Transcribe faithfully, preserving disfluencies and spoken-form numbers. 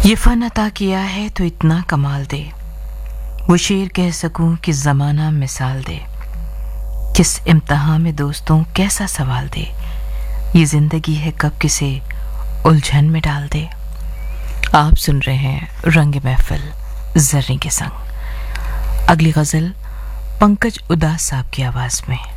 ये फन अता किया है तो इतना कमाल दे, वो शेर कह सकूं कि ज़माना मिसाल दे, किस इम्तिहान में दोस्तों कैसा सवाल दे, ये ज़िंदगी है कब किसे उलझन में डाल दे। आप सुन रहे हैं रंग महफिल जर्री के संग। अगली गज़ल पंकज उदास साहब की आवाज़ में।